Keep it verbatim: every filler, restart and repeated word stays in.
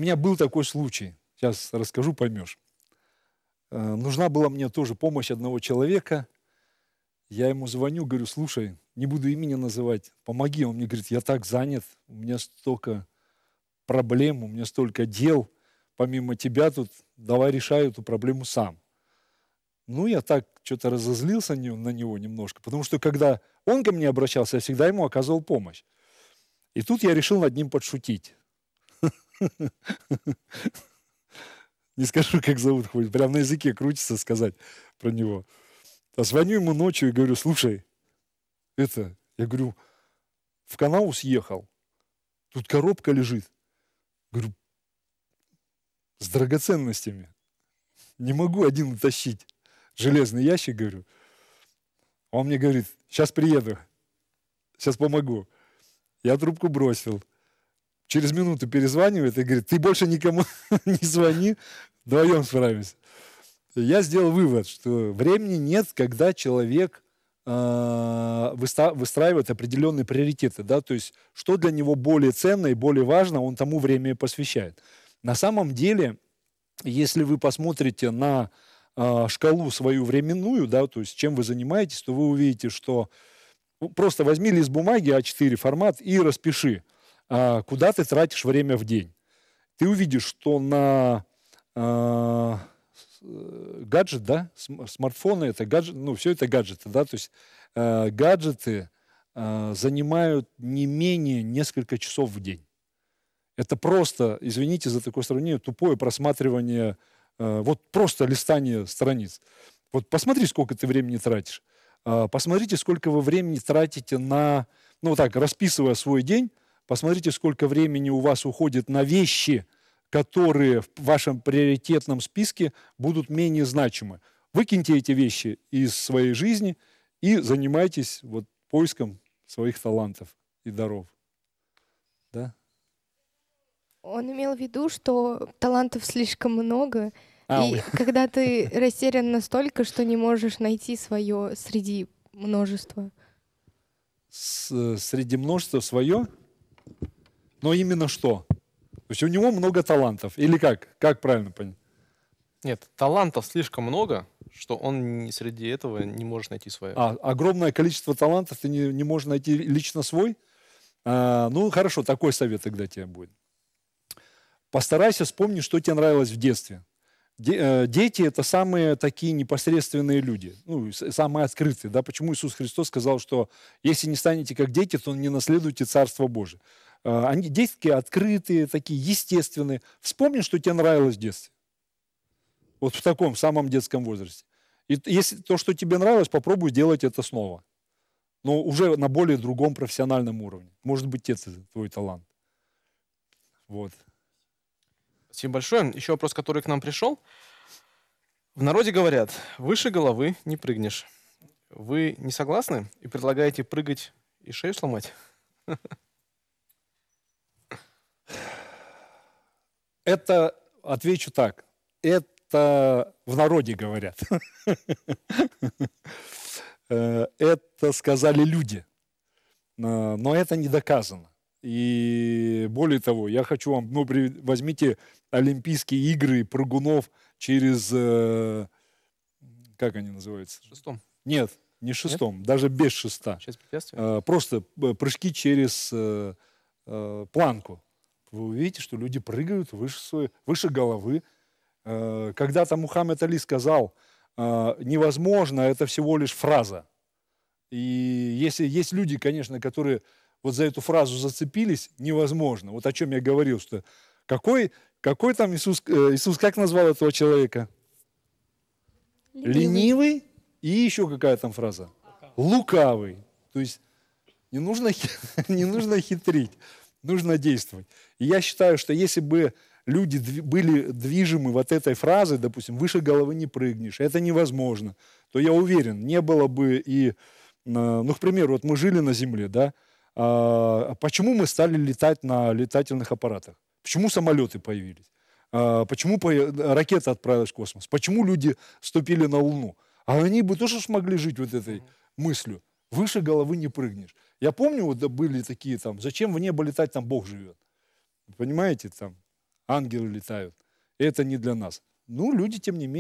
меня был такой случай. Сейчас расскажу, поймешь. Э, нужна была мне тоже помощь одного человека. Я ему звоню, говорю, слушай, не буду имени называть, помоги. Он мне говорит, я так занят, у меня столько проблем, у меня столько дел, помимо тебя тут, давай решай эту проблему сам. Ну, я так что-то разозлился на него немножко, потому что когда он ко мне обращался, я всегда ему оказывал помощь. И тут я решил над ним подшутить. Не скажу, как зовут, хоть прям на языке крутится сказать про него. А звоню ему ночью и говорю, слушай, это, я говорю, в канал съехал, тут коробка лежит. Говорю, с драгоценностями. Не могу один утащить. Железный ящик, говорю. Он мне говорит, сейчас приеду, сейчас помогу. Я трубку бросил. Через минуту перезванивает и говорит, ты больше никому не звони, вдвоем справимся. Я сделал вывод, что времени нет, когда человек э, выстраивает определенные приоритеты. Да? То есть, что для него более ценно и более важно, он тому время и посвящает. На самом деле, если вы посмотрите на э, шкалу свою временную, да, то есть чем вы занимаетесь, то вы увидите, что ну, просто возьми лист бумаги а четыре формат и распиши, э, куда ты тратишь время в день. Ты увидишь, что на э, гаджет, да, смартфоны, это гаджет, ну, все это гаджеты, да, то есть э, гаджеты э, занимают не менее несколько часов в день. Это просто, извините за такое сравнение, тупое просматривание, э, вот просто листание страниц. Вот посмотри, сколько ты времени тратишь. Э, посмотрите, сколько вы времени тратите на, ну, вот так, расписывая свой день, посмотрите, сколько времени у вас уходит на вещи, которые в вашем приоритетном списке будут менее значимы. Выкиньте эти вещи из своей жизни и занимайтесь вот поиском своих талантов и даров. Да? Он имел в виду, что талантов слишком много, а, и когда ты растерян настолько, что не можешь найти свое среди множества. С, среди множества свое? Но именно что? То есть у него много талантов. Или как? Как правильно понять? Нет, талантов слишком много, что он среди этого не может найти свое. А, огромное количество талантов, ты не, не можешь найти лично свой? А, ну, хорошо, такой совет тогда тебе будет. Постарайся вспомнить, что тебе нравилось в детстве. Дети – это самые такие непосредственные люди, ну, самые открытые. Да? Почему Иисус Христос сказал, что если не станете как дети, то не наследуете Царство Божие. Они дети такие открытые, такие естественные. Вспомни, что тебе нравилось в детстве. Вот в таком самом детском возрасте. И если то, что тебе нравилось, попробуй делать это снова. Но уже на более другом профессиональном уровне. Может быть, это твой талант. Вот. Спасибо большое. Еще вопрос, который к нам пришел. В народе говорят, выше головы не прыгнешь. Вы не согласны и предлагаете прыгать и шею сломать? Это, отвечу так, это в народе говорят. Это сказали люди, но это не доказано. И более того, я хочу вам, ну, возьмите Олимпийские игры прыгунов через, как они называются? Шестом. Нет, не шестом, Нет? даже без шеста. Через препятствие? Просто прыжки через планку. Вы увидите, что люди прыгают выше, выше головы. Когда-то Мухаммед Али сказал, невозможно, это всего лишь фраза. И если есть люди, конечно, которые вот за эту фразу зацепились, невозможно. Вот о чем я говорил, что какой, какой там Иисус, Иисус как назвал этого человека? Ленивый. Ленивый. И еще какая там фраза? Лукавый. То есть не нужно, не нужно хитрить, нужно действовать. И я считаю, что если бы люди были движимы вот этой фразой, допустим, выше головы не прыгнешь, это невозможно, то я уверен, не было бы и, ну, к примеру, вот мы жили на Земле, да, а почему мы стали летать на летательных аппаратах? Почему самолеты появились? А почему ракеты отправилась в космос? Почему люди ступили на Луну? А они бы тоже смогли жить вот этой мыслью. Выше головы не прыгнешь. Я помню, вот были такие там, зачем в небо летать, там Бог живет. Понимаете, там. ангелы летают. Это не для нас. Ну, люди, тем не менее,